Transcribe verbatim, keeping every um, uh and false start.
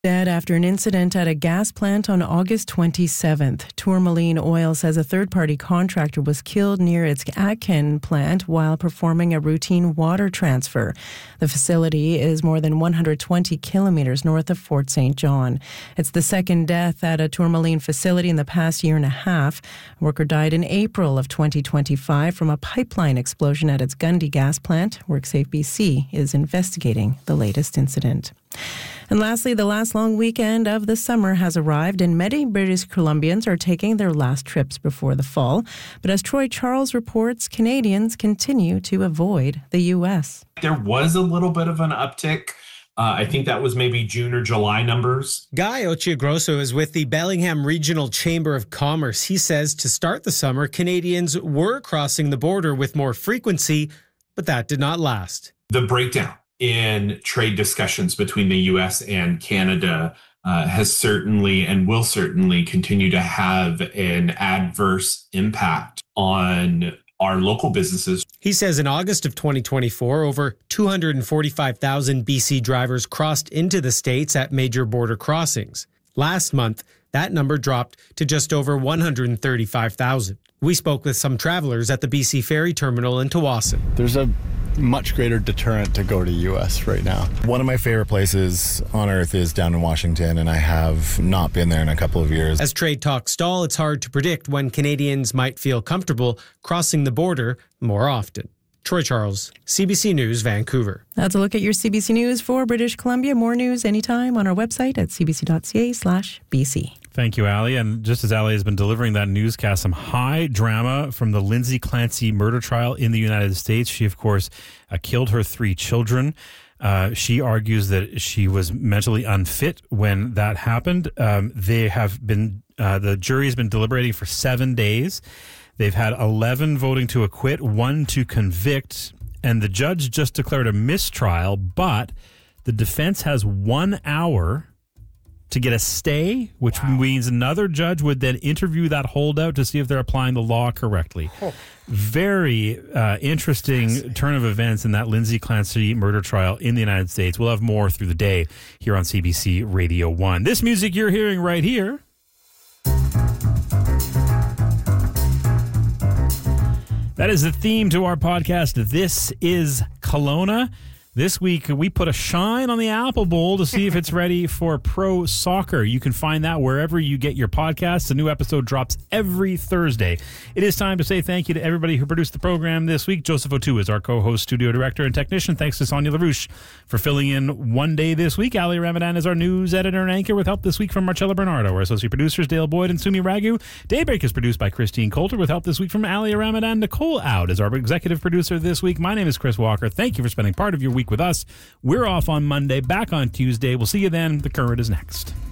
Dead after an incident at a gas plant on August twenty-seventh. Tourmaline Oil says a third-party contractor was killed near its Aitkin plant while performing a routine water transfer. The facility is more than one hundred twenty kilometers north of Fort Saint John. It's the second death at a Tourmaline facility in the past year and a half. A worker died in April of twenty twenty-five from a pipeline explosion at its Gundy gas plant. WorkSafe B C is investigating the latest incident. And lastly, the last long weekend of the summer has arrived, and many British Columbians are taking their last trips before the fall. But as Troy Charles reports, Canadians continue to avoid the U S. There was a little bit of an uptick. Uh, I think that was maybe June or July numbers. Guy Occhiogrosso is with the Bellingham Regional Chamber of Commerce. He says to start the summer, Canadians were crossing the border with more frequency, but that did not last. The breakdown in trade discussions between the U S and Canada uh, has certainly and will certainly continue to have an adverse impact on our local businesses. He says in August of twenty twenty-four, over two hundred forty-five thousand B C drivers crossed into the States at major border crossings. Last month, that number dropped to just over one hundred thirty-five thousand. We spoke with some travelers at the B C Ferry Terminal in Tsawwassen. There's a much greater deterrent to go to U S right now. One of my favorite places on earth is down in Washington, and I have not been there in a couple of years. As trade talks stall, it's hard to predict when Canadians might feel comfortable crossing the border more often. Troy Charles, C B C News, Vancouver. That's a look at your C B C News for British Columbia. More news anytime on our website at cbc.ca slash BC. Thank you, Ali. And just as Ali has been delivering that newscast, some high drama from the Lindsay Clancy murder trial in the United States. She, of course, uh, killed her three children. Uh, she argues that she was mentally unfit when that happened. Um, they have been, uh, the jury has been deliberating for seven days. They've had eleven voting to acquit, one to convict, and the judge just declared a mistrial, but the defense has one hour to get a stay, which wow. means another judge would then interview that holdout to see if they're applying the law correctly. Oh. Very uh, interesting turn of events in that Lindsay Clancy murder trial in the United States. We'll have more through the day here on C B C Radio one. This music you're hearing right here that is the theme to our podcast. This is Kelowna. This week, we put a shine on the Apple Bowl to see if it's ready for pro soccer. You can find that wherever you get your podcasts. A new episode drops every Thursday. It is time to say thank you to everybody who produced the program this week. Joseph O'Toole is our co-host, studio director, and technician. Thanks to Sonia LaRouche for filling in one day this week. Ali Ramadan is our news editor and anchor with help this week from Marcella Bernardo. Our associate producers, Dale Boyd and Sumi Ragu. Daybreak is produced by Christine Coulter with help this week from Ali Ramadan. Nicole Out is our executive producer this week. My name is Chris Walker. Thank you for spending part of your week with us. We're off on Monday, back on Tuesday. We'll see you then. The Current is next.